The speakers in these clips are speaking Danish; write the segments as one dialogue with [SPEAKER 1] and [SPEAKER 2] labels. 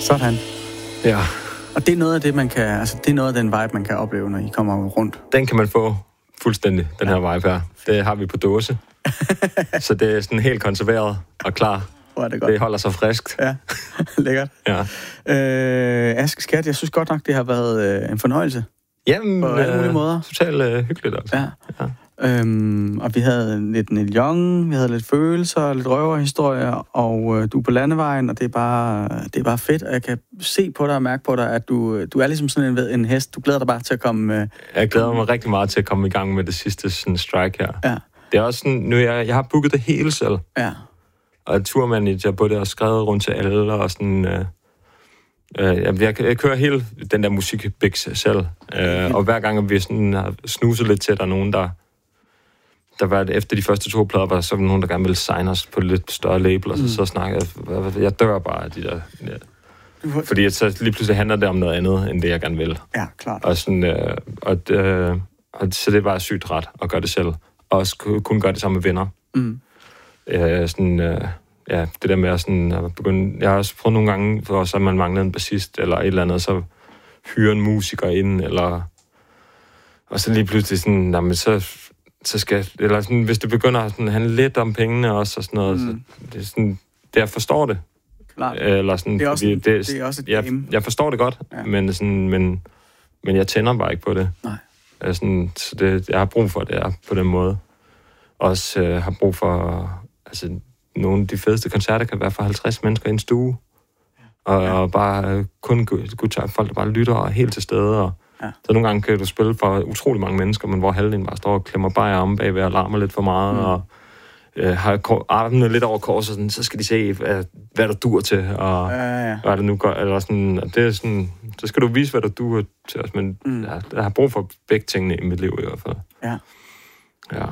[SPEAKER 1] Sådan.
[SPEAKER 2] Ja.
[SPEAKER 1] Og det er noget af det, man kan, altså det er noget af den vibe, man kan opleve, når I kommer rundt.
[SPEAKER 2] Den kan man få fuldstændig, den her vibe her. Det har vi på dåse. Så det er sådan helt konserveret og klar.
[SPEAKER 1] Hvor er det godt.
[SPEAKER 2] Det holder sig friskt.
[SPEAKER 1] Ja, lækkert.
[SPEAKER 2] Ja.
[SPEAKER 1] Aske Skat, jeg synes godt nok, det har været en fornøjelse.
[SPEAKER 2] Jamen,
[SPEAKER 1] på alle mulige måder.
[SPEAKER 2] Totalt hyggeligt altså.
[SPEAKER 1] Ja. Og vi havde lidt Neil Young, vi havde lidt følelser, lidt røverhistorier, og du er på landevejen, og det er bare fedt, og jeg kan se på dig og mærke på dig, at du er ligesom sådan en hest. Du glæder dig bare til at komme...
[SPEAKER 2] Jeg glæder mig rigtig meget til at komme i gang med det sidste sådan strike her.
[SPEAKER 1] Ja.
[SPEAKER 2] Det er også sådan, nu jeg har booket det hele selv.
[SPEAKER 1] Ja.
[SPEAKER 2] Og turmanager på det og skrevet rundt til alle, og sådan... Jeg kører hele den der musikbiks selv. Og hver gang vi sådan har snuset lidt til, der er nogen, der var efter de første 2 plader, var så nogen, der gerne ville signe os på lidt større label, og så snakker jeg dør bare af de der... Ja. Fordi så lige pludselig handler det om noget andet, end det jeg gerne vil.
[SPEAKER 1] Ja, klart.
[SPEAKER 2] Og sådan, så det er bare sygt ret at gøre det selv. Og også kunne gøre det sammen med venner. Ja, det der med at sådan begynde... Jeg har også prøvet nogle gange, hvor så man mangler en bassist eller et eller andet, så hyre en musiker ind, eller... Og så lige pludselig sådan, jamen så skal... Eller sådan, hvis det begynder at sådan, handle lidt om pengene også, og sådan noget, så det er sådan... Det, jeg forstår det.
[SPEAKER 1] Klart.
[SPEAKER 2] Eller sådan,
[SPEAKER 1] det er også, det er også et game.
[SPEAKER 2] Jeg forstår det godt, ja. men jeg tænder bare ikke på det.
[SPEAKER 1] Nej.
[SPEAKER 2] Sådan, så det, jeg har brug for det på den måde. Også har brug for... Altså, nogle af de fedeste koncerter kan være for 50 mennesker i en stue. Og bare kun folk, der bare lytter og er helt til stede. Og så nogle gange kan du spille for utrolig mange mennesker, men hvor halvdelen bare står og klemmer bare i armen bagved og larmer lidt for meget. Og har armene lidt over kors, og sådan, så skal de se, hvad der dur til. Og hvad det nu gør. Eller sådan, og det er sådan, så skal du vise, hvad der dur til os. Men jeg har brug for begge tingene i mit liv i hvert fald.
[SPEAKER 1] Ja.
[SPEAKER 2] Ja.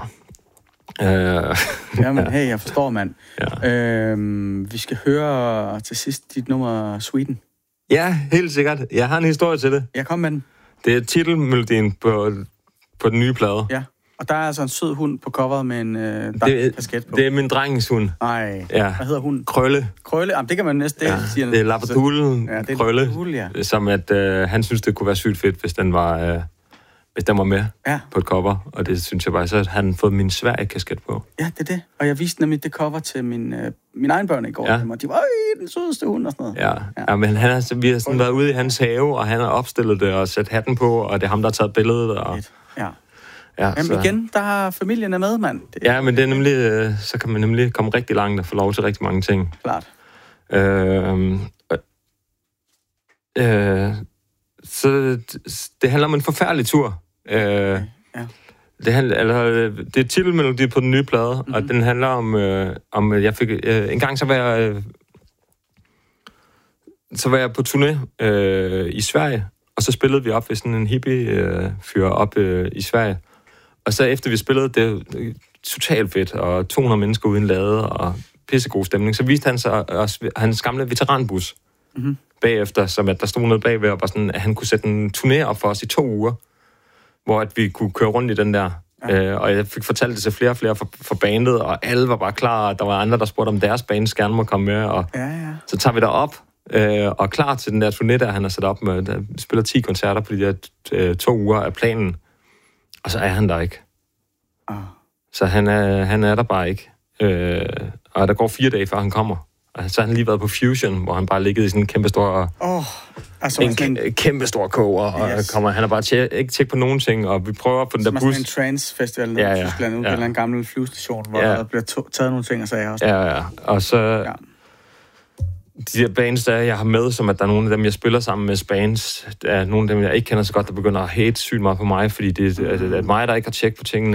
[SPEAKER 1] Jamen, hey, jeg forstår, mand.
[SPEAKER 2] Ja.
[SPEAKER 1] Vi skal høre til sidst dit nummer Sweden.
[SPEAKER 2] Ja, helt sikkert. Jeg har en historie til det.
[SPEAKER 1] Jeg kom med den.
[SPEAKER 2] Det er titelmelodien på den nye plade.
[SPEAKER 1] Ja, og der er altså en sød hund på coveret med en kasket på.
[SPEAKER 2] Det er min drengens hund.
[SPEAKER 1] Nej,
[SPEAKER 2] ja.
[SPEAKER 1] Hvad hedder hunden?
[SPEAKER 2] Krølle.
[SPEAKER 1] Krølle? Jamen, det kan man næsten sige.
[SPEAKER 2] Det er Labradoodle Krølle.
[SPEAKER 1] Ja.
[SPEAKER 2] Som at han synes, det kunne være sygt fedt, hvis den var... Hvis den var med på et cover, og det synes jeg bare, så havde han fået min Sverige-kasket på.
[SPEAKER 1] Ja, det er det. Og jeg viste nemlig det cover til min egen børn i går, og de var, den sødeste hund og sådan noget.
[SPEAKER 2] Ja, men vi har sådan været ude i hans have, og han har opstillet det og sat hatten på, og det er ham, der har taget billedet. Og...
[SPEAKER 1] Ja. Jamen igen, der har familien med, mand.
[SPEAKER 2] Ja, men det er nemlig, så kan man nemlig komme rigtig langt og få lov til rigtig mange ting.
[SPEAKER 1] Klart.
[SPEAKER 2] Så det handler om en forfærdelig tur. Det er titelmelodi på den nye plade, og den handler om jeg fik en gang så var jeg på turné i Sverige, og så spillede vi op ved sådan en hippie fyr op i Sverige. Og så efter vi spillede, det totalt fedt, og 200 mennesker uden lade, og pissegod stemning, så viste han sig også hans gamle veteranbus. Bagefter, som at der stod noget bagved, og bare sådan, at han kunne sætte en turné op for os i 2 uger, hvor at vi kunne køre rundt i den der. Og jeg fik fortalt det til flere og flere fra bandet, og alle var bare klar, og der var andre, der spurgte, om deres band gerne må komme med, og så tager vi derop, og klar til den der turné, der han har sat op med, der spiller 10 koncerter på de der 2 uger af planen, og så er han der ikke. Så han er der bare ikke. Og der går 4 dage, før han kommer. Og så har han lige været på Fusion, hvor han bare ligget i sådan en kæmpestor... kæmpestor koger, og han er bare ikke tjek på nogen ting, og vi prøver på den der bus...
[SPEAKER 1] Som en trance-festival i Tyskland, ude på en gammel flyvestation, hvor der bliver taget nogle ting, og så er jeg også...
[SPEAKER 2] Ja. Og så... Ja. De der bands, der jeg har med, som at der er nogle af dem, jeg spiller sammen med bands, der er nogle af dem, jeg ikke kender så godt, der begynder at hate sygt meget på mig, fordi det er mig, der ikke har tjek på tingene,